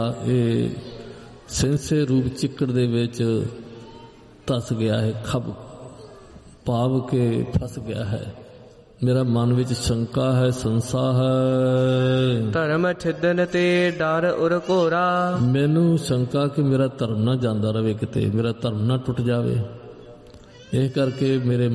ਇਹ ਸਿੰਸੇ ਰੂਪ ਚਿੱਕੜ ਦੇ ਵਿੱਚ ਧਸ ਗਿਆ ਹੈ, ਖੱਬ ਪਾਵ ਕੇ ਫਸ ਗਿਆ ਹੈ। ਮੇਰਾ ਮਨ ਵਿੱਚ ਸ਼ੰਕਾ ਹੈ, ਸੰਸਾ ਹੈ। ਧਰਮ ਛਿਦਨ ਤੇ ਡਰ ਉਰ ਘੋਰਾ। ਮੈਨੂੰ ਸ਼ੰਕਾ ਕਿ ਮੇਰਾ ਧਰਮ ਨਾ ਜਾਂਦਾ ਰਵੇ, ਕਿਤੇ ਮੇਰਾ ਧਰਮ ਨਾ ਟੁੱਟ ਜਾਵੇ। ਇਹ ਕਰਕੇ ਮੇਰੇ